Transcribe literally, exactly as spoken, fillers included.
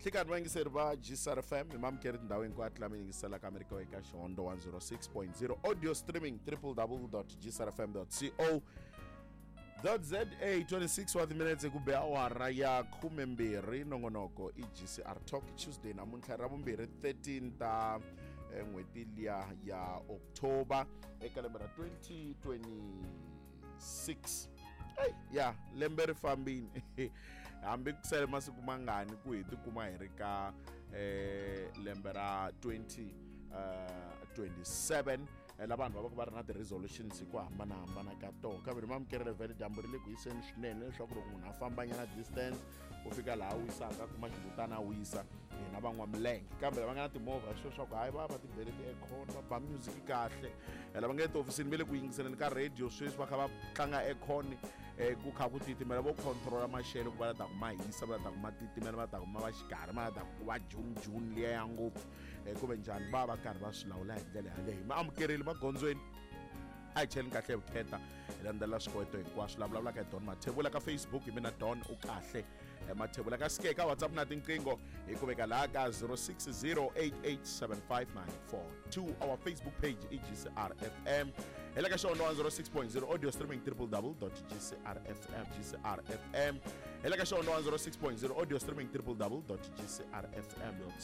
Hlikani vangiseri va G S R F M imamukeri tindhawu hinkwato lama yingisela ka Amerika eka Xondo one oh six point zero audio streaming w w w dot g s r f m dot co dot z a twenty-six wa timinetse ku be awara ya khumembirhi nongonoko i G C R Talk Tuesday namuntlha ra vumbirhi thirteen ta n'hweti liya ya October eka lembe ra twenty twenty-six. Hey, ya lembe ri fambini hambi ku sele masiku mangani ku hi tikuma hi ri ka eh lembe ra twenty twenty-seven la vanhu va va ku va ri na ti-resolutions hi ku hambanahambana ka tona kambe mamukele vhele dyambu ri le ku yiseni swinene leswaku loko munhu a fambanyana distance ku fika laha wisaka kuma xibutana a wisa hina van'wamilenge kambe lava nga na timovha swo swa ku hayi va va ti bele ti-aircon va ba music kahle lava nga le tihofisini va le ku yingiseleni ka radio sweswi va kha va tlanga aircon ku kha ku titimela vo controla maxelo ku va la ta ku ma hisa va la ta ku ma titimela va ta ku ma va xikarhi ma la ta ku va june june liya ya ngopfu kumbe njhani va va karhi va swi lawula hi ndlela yaleyo maamukerile magondzweni a hi cheleni kahle vukheta hi landzelela swikoweto hinkwaswo la vulavulaka hi Don Mathebula ka Facebook hi mina Don u kahle Mathebula ka ske ka WhatsApp na tinqingho hi ku veka laha ka zero six zero eight eight seven five nine four two our Facebook page i G C R F M hi le ka Xondo one oh six point zero audio streaming w w w dot g c r f m g c r f m hi le ka Xondo one oh six point zero audio streaming w w w dot g c r f m